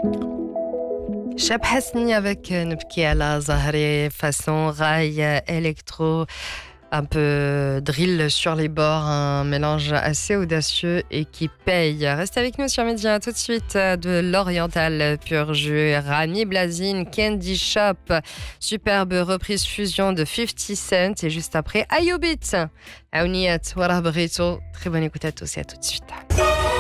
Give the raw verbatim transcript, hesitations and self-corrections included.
Cheb Hasni avec Nubki ala Zahri façon rail électro, un peu drill sur les bords, un mélange assez audacieux et qui paye. Restez avec nous sur Média tout de suite, de l'Oriental Pur Jus, Rami Blazin, Candy Shop, superbe reprise fusion de fifty Cent et juste après Ayubit, Aouniat, Wara Brito. Très bonne écoute à tous et à tout de suite.